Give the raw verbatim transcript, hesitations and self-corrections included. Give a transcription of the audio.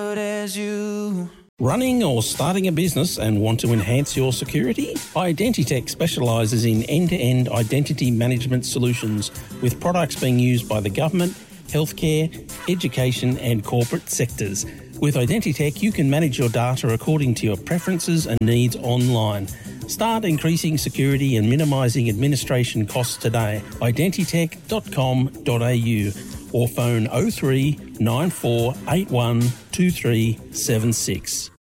As you. Running or starting a business and want to enhance your security? Identitech specialises in end-to-end identity management solutions with products being used by the government, healthcare, education and corporate sectors. With Identitech, you can manage your data according to your preferences and needs online. Start increasing security and minimising administration costs today. identitech dot com dot a u or phone oh three nine four eight one two three seven six.